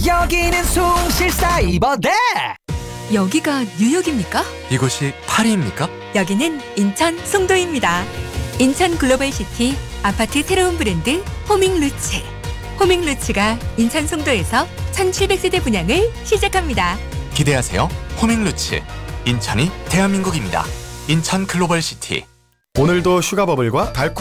여기는 숭실사이버대. 여기가 뉴욕입니까? 이곳이 파리입니까? 여기는 인천 송도입니다. 인천 글로벌시티 아파트 새로운 브랜드 호밍루츠. 호밍루츠가 인천 송도에서 1700세대 분양을 시작합니다. 기대하세요. 호밍루츠. 인천이 대한민국입니다. 인천 글로벌시티. 오늘도 슈가버블과 달콤